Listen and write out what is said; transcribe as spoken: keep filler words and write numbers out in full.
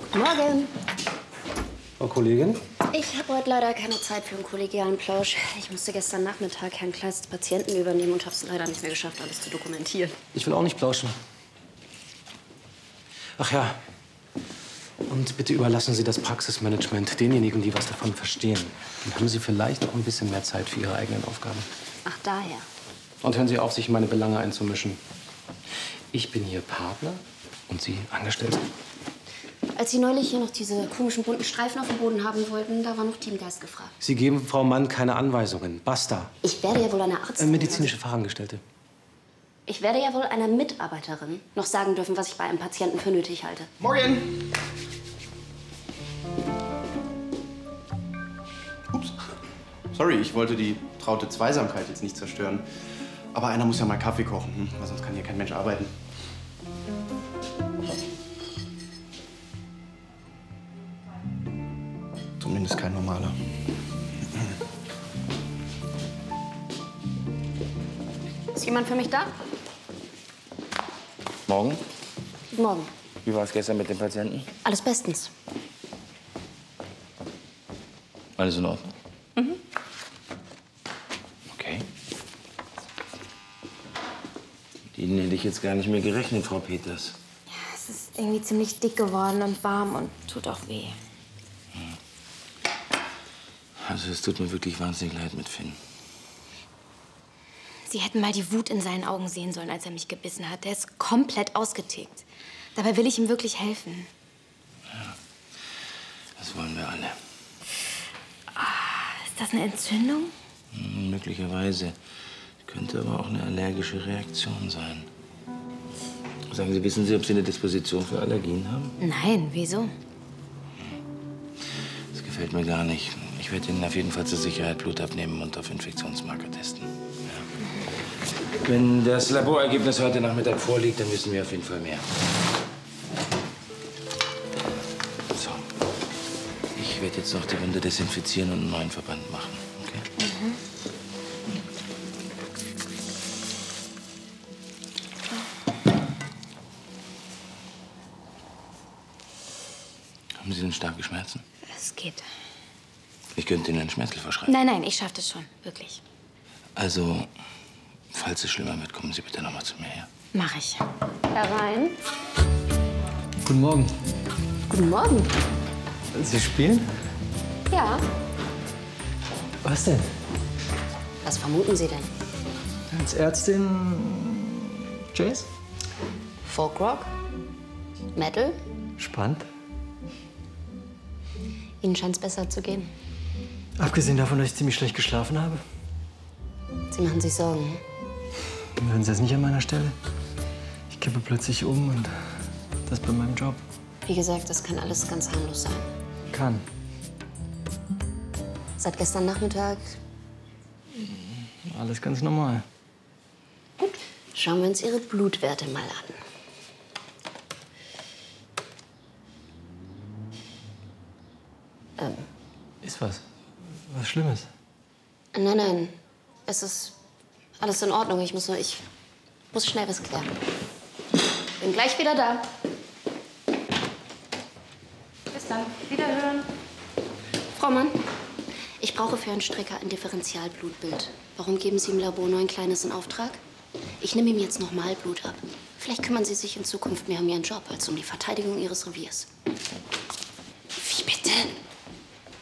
Morgen. Frau Kollegin? Ich habe heute leider keine Zeit für einen kollegialen Plausch. Ich musste gestern Nachmittag Herrn Kleists Patienten übernehmen und habe es leider nicht mehr geschafft, alles zu dokumentieren. Ich will auch nicht plauschen. Ach ja. Und bitte überlassen Sie das Praxismanagement denjenigen, die was davon verstehen. Dann haben Sie vielleicht auch ein bisschen mehr Zeit für Ihre eigenen Aufgaben. Ach, daher. Und hören Sie auf, sich in meine Belange einzumischen. Ich bin hier Partner und Sie Angestellte. Als Sie neulich hier noch diese komischen bunten Streifen auf dem Boden haben wollten, da war noch Teamgeist gefragt. Sie geben Frau Mann keine Anweisungen. Basta. Ich werde ja wohl einer Arztin... Äh, medizinische Fachangestellte. Ich werde ja wohl einer Mitarbeiterin noch sagen dürfen, was ich bei einem Patienten für nötig halte. Morgen! Ups. Sorry, ich wollte die traute Zweisamkeit jetzt nicht zerstören. Aber einer muss ja mal Kaffee kochen, hm? Weil sonst kann hier kein Mensch arbeiten. Zumindest kein normaler. Ist jemand für mich da? Morgen? Guten Morgen. Wie war es gestern mit dem Patienten? Alles bestens. Alles in Ordnung? Mhm. Okay. Mit Ihnen hätte ich jetzt gar nicht mehr gerechnet, Frau Peters. Ja, es ist irgendwie ziemlich dick geworden und warm und tut auch weh. Also es tut mir wirklich wahnsinnig leid mit Finn. Sie hätten mal die Wut in seinen Augen sehen sollen, als er mich gebissen hat. Der ist komplett ausgetickt. Dabei will ich ihm wirklich helfen. Ja, das wollen wir alle. Ah, ist das eine Entzündung? Hm, möglicherweise. Könnte aber auch eine allergische Reaktion sein. Sagen Sie, wissen Sie, ob Sie eine Disposition für Allergien haben? Nein, wieso? Das gefällt mir gar nicht. Ich werde Ihnen auf jeden Fall zur Sicherheit Blut abnehmen und auf Infektionsmarker testen. Ja. Wenn das Laborergebnis heute Nachmittag vorliegt, dann wissen wir auf jeden Fall mehr. So. Ich werde jetzt noch die Wunde desinfizieren und einen neuen Verband machen. Okay? Mhm. Haben Sie denn starke Schmerzen? Es geht. Ich könnte Ihnen ein Schmerzmittel verschreiben. Nein, nein, ich schaffe das schon. Wirklich. Also, falls es schlimmer wird, kommen Sie bitte noch mal zu mir her. Mach ich. Herein. Guten Morgen. Guten Morgen. Sie spielen? Ja. Was denn? Was vermuten Sie denn? Als Ärztin Jazz? Folkrock? Metal? Spannend. Ihnen scheint es besser zu gehen. Abgesehen davon, dass ich ziemlich schlecht geschlafen habe. Sie machen sich Sorgen. Hören Sie das nicht an meiner Stelle? Ich kippe plötzlich um und das bei meinem Job. Wie gesagt, das kann alles ganz harmlos sein. Kann. Seit gestern Nachmittag. Alles ganz normal. Gut. Schauen wir uns Ihre Blutwerte mal an. Ähm. Ist was? Was Schlimmes? Nein, nein. Es ist alles in Ordnung. Ich muss nur, ich muss schnell was klären. Bin gleich wieder da. Bis dann. Wiederhören. Frau Mann, ich brauche für Herrn Strecker ein Differentialblutbild. Warum geben Sie im Labor nur ein kleines in Auftrag? Ich nehme ihm jetzt nochmal Blut ab. Vielleicht kümmern Sie sich in Zukunft mehr um Ihren Job als um die Verteidigung Ihres Reviers.